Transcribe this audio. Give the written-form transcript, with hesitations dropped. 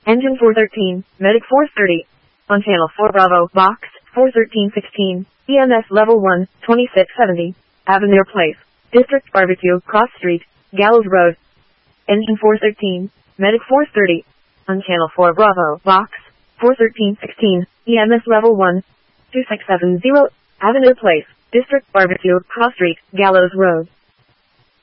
Engine 413, Medic 430. On Channel 4 Bravo, Box 41316, EMS Level 1, 2670. Avenir Place, District Barbecue, Cross Street, Gallows Road. Engine 413, Medic 430. On Channel 4 Bravo, Box 41316, EMS Level 1, 2670. Avenir Place, District Barbecue, Cross Street, Gallows Road.